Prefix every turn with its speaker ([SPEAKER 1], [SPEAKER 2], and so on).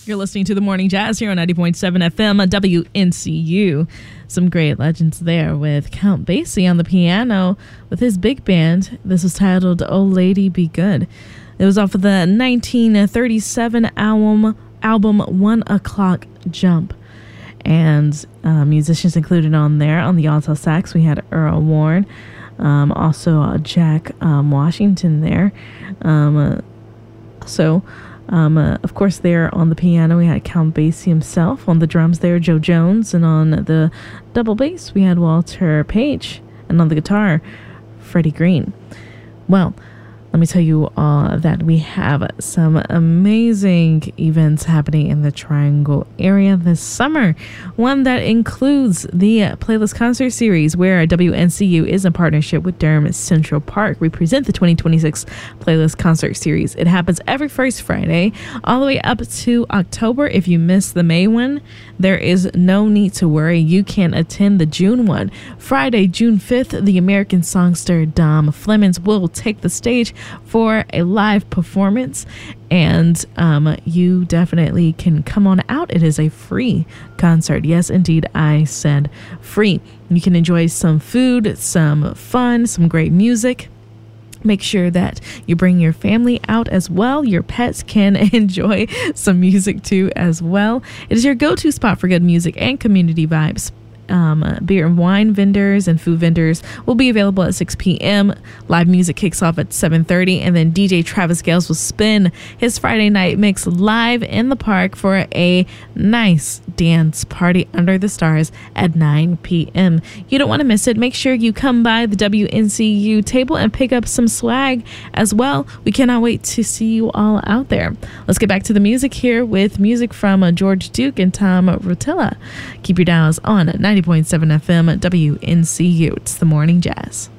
[SPEAKER 1] You're listening to the Morning Jazz here on 90.7 FM WNCU. Some great legends there with Count Basie on the piano with his big band. This was titled Oh Lady Be Good. It was off of the 1937 album 1 O'Clock Jump. And musicians included on there. On the alto sax, we had Earl Warren. Also Jack Washington there. Of course, there on the piano, we had Count Basie himself. On the drums there, Joe Jones. And on the double bass, we had Walter Page. And on the guitar, Freddie Green. Well, let me tell you that we have some amazing events happening in the Triangle area this summer. One that includes the Playlist Concert Series, where WNCU is in partnership with Durham Central Park. We present the 2026 Playlist Concert Series. It happens every first Friday, all the way up to October. If you miss the May one, there is no need to worry. You can attend the June one. Friday, June 5th, the American songster Dom Flemons will take the stage for a live performance, and you definitely can come on out. It is a free concert. Yes, indeed, I said free. You can enjoy some food, some fun, some great music. Make sure that you bring your family out as well. Your pets can enjoy some music too as well. It is your go-to spot for good music and community vibes. Beer and wine vendors and food vendors will be available at 6 p.m. Live music kicks off at 7:30, and then DJ Travis Gales will spin his Friday night mix live in the park for a nice dance party under the stars at 9 p.m. You don't want to miss it. Make sure you come by the WNCU table and pick up some swag as well. We cannot wait to see you all out there. Let's get back to the music here with music from George Duke and Tom Rotella. Keep your dials on 90.7 FM WNCU. It's the Morning Jazz.